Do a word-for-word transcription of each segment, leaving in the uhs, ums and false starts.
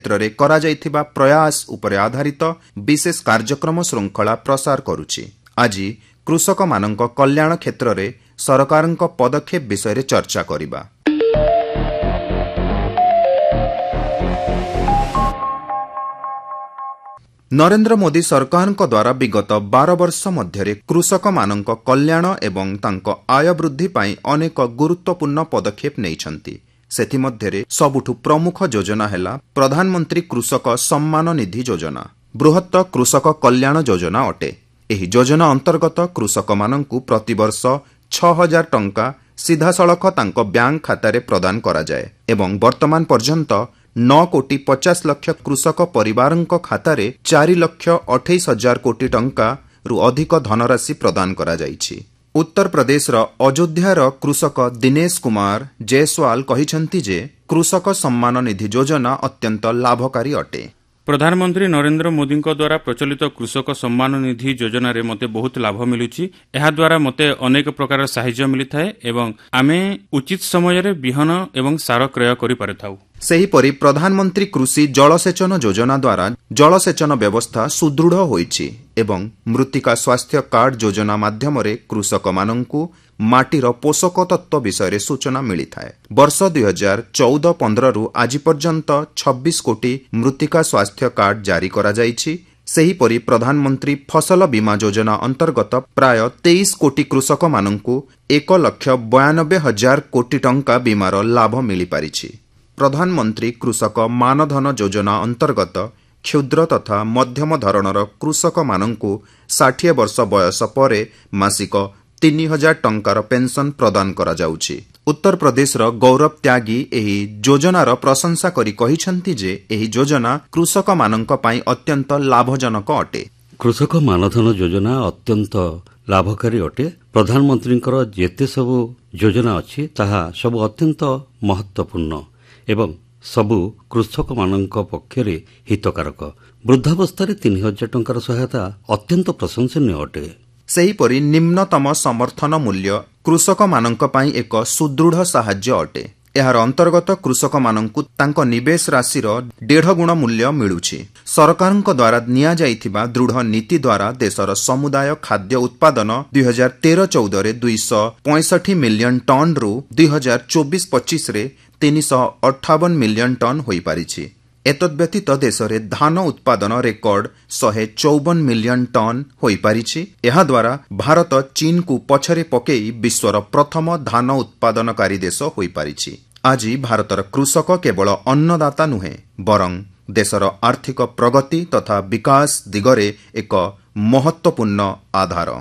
क्षेत्ररे करा जाइथिबा प्रयास उपरे आधारित विशेष कार्यक्रम श्रृंखला प्रसार करुछि। आज कृषक मानक कल्याण क्षेत्र रे सरकारक पदक्षेप विषय चर्चा करिबा। नरेंद्र मोदी सरकारक द्वारा विगत बार वर्ष मध्य कृषक मानक कल्याण एवं तांको आय वृद्धि पाई अनेक गुरुत्वपूर्ण पदक्षेप नैछंती। सेथि मध्यरे सबुठु प्रमुख योजना हेला प्रधानमंत्री कृषक सम्मान निधि योजना। बृहत्त कृषक कल्याण योजना अटे। एही योजना अंतर्गत कृषक मानंकु प्रतिवर्ष छह हजार टंका सीधासलख तांको बैंक खातारे प्रदान करा जाए एवं वर्तमान पर्यंत नौ कोटी पचास लक्ष कृषक परिवारंक खातारे चारि लक्ष अठाईस हजार कोटी टंका रु अधिक धनराशि प्रदान करा जाइछि। उत्तर प्रदेशर अयोध्यार कृषक दिनेश कुमार जयसवाल कहिसंति जे कृषक सम्मान निधि योजना अत्यंत लाभकारी अटे। प्रधानमंत्री नरेंद्र मोदी द्वारा प्रचलित कृषक सम्मान निधि योजना रे मते बहुत लाभ मिलुछि। एहा द्वारा मते अनेक प्रकार सहायता मिलिथाए एवं आमे उचित समय रे बिहन एवं सार क्रय करि पारथाउ। सेहीपरि प्रधानमंत्री कृषि जलसेचन योजना द्वारा जलसेचन व्यवस्था सुदृढ़ होइछि एवं मृत्तिका स्वास्थ्य कार्ड योजना माध्यम कृषक मानंकु माटीर पोषक तत्व विषय सूचना मिलिथाए। वर्ष दुई हजार चौदह पंद्रह रु आज पर्यंत छब्बीस कोटी मृत्तिका स्वास्थ्य कार्ड जारी करा जाइछि। सेहीपरि प्रधानमंत्री फसल बीमा योजना अंतर्गत प्राय तेईस कोटी कृषक मानंकु एक लक्ष बयानबे हजार कोटी टंका बीमार लाभ मिली पारिछि। प्रधानमंत्री कृषक मानधन योजना अंतर्गत क्षुद्र तथा मध्यम धरणर कृषक मानंकु षाठी वर्ष बयस परे मासिक तीन हजार टंकार पेंशन प्रदान करा जाउछि। उत्तर प्रदेशर गौरव त्यागी एही योजनार प्रशंसा करी कहिसंति जे एही योजना कृषक मानंक पई अत्यंत लाभजनक अटे। कृषक मानधन योजना अत्यंत लाभकारी अटे। प्रधानमंत्रींकर जेते सबु योजना अछि ताहा सब अत्यंत महत्वपूर्ण एवं सबु कृषक मानंक पक्षरे हितकारक। वृद्धावस्था तीन हजार टंकार सहायता अत्यंत प्रशंसनीय अटे। सेहीपरि निम्नतम समर्थन मूल्य कृषक मानंक पई एक सुदृढ़ साहाय्य अटे। एहार अंतर्गत कृषक मानंकु तांको निवेश राशिर डेढ़ गुण मूल्य मिलुछि। सरकारक द्वारा निया जाइथिबा दृढ़ नीति द्वारा देशर समुदाय खाद्य उत्पादन दुई हजार तेरह चौदह रे दुई सौ पैंसठ मिलियन टन रु दुई हजार चौबीस पच्चीस रे तीन सौ अट्ठावन मिलियन टन होई पारिछि। एतद व्यतीत देश रे धान उत्पादन रेकर्ड सौ चौवन मिलियन टन होई पारिछि। एहा द्वारा भारत चीन को पछरे पकेई विश्वर प्रथम धान उत्पादनकारी देश होई पारिछि। आज भारतर कृषक केवल अन्नदाता नुहे बरं देशर आर्थिक प्रगति तथा विकास दिगरे एक महत्वपूर्ण आधार।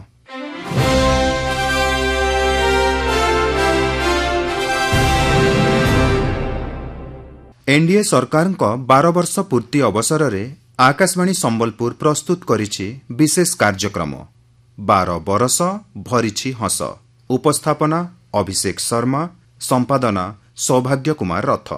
एनडीए सरकार बार वर्ष पूर्ति अवसर में आकाशवाणी संबलपुर प्रस्तुत करिछि विशेष कार्यक्रम बार बरस भरिछि हस। उपस्थापना अभिषेक शर्मा, संपादना सौभाग्य कुमार रथ।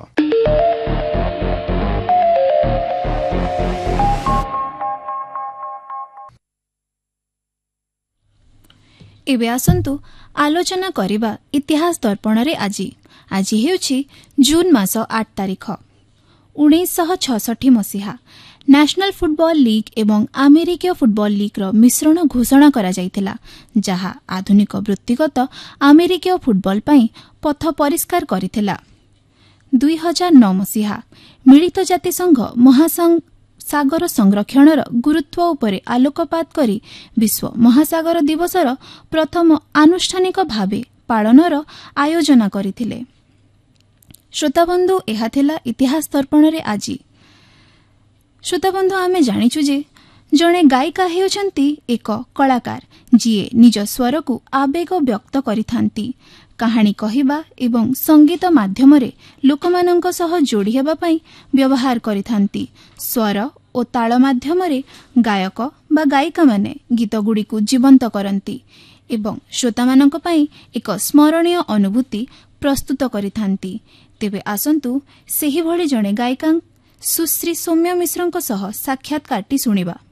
एबे आसंतु आलोचना करिबा इतिहास दर्पण रे आजी आज हेउछि जून मास आठ तारिख उन्नीस छषठी मसीहा नेशनल फुटबॉल लीग एवं अमेरिकीय फुटबॉल लीग रो मिश्रण घोषणा करा जायतिला, जहा आधुनिक वृत्तिगत अमेरिकीय फुटबॉल पई पथ परिष्कार करिथिला। दुई हजार नौ मसीहा मिलित जातिसंघ महासंघ सागर संरक्षणर गुरुत्व उपरे आलोकपात करी विश्व महासागर दिवसर प्रथम आनुष्ठानिक भावे पालनर आयोजना करिथिले। श्रोताबंधु एहा थिला इतिहास दर्पण रे आजी। श्रोताबंधु आमे जानिछु जे जणे गायिका हेउछंती एक कलाकार जिए निज स्वर को आवेग व्यक्त करिथांती। कहानी कहिबा एवं संगीत माध्यमरे लोकमानंक सह जोड़ी हेबा पई व्यवहार करिथांती। स्वर ओ ताल माध्यमरे गायक बा गायिका माने गीत गुडी को जीवंत करंती एवं श्रोतामानंक पई एक स्मरणीय अनुभूति प्रस्तुत करिथांती। तेबे आसंतु सेही भଳି जणे गायिका सुश्री सौम्य मिश्रଙ୍କ सह साक्षात्कारटी सुनिबा।